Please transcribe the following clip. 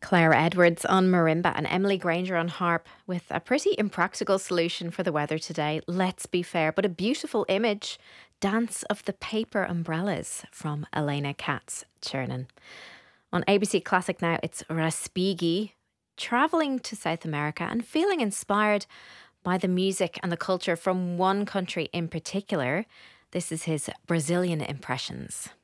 Claire Edwards on marimba and Emily Granger on harp with a pretty impractical solution for the weather today, let's be fair, but a beautiful image. Dance of the Paper Umbrellas from Elena Katz-Chernin. On ABC Classic now, it's Respighi travelling to South America and feeling inspired by the music and the culture from one country in particular. This is his Brazilian impressions.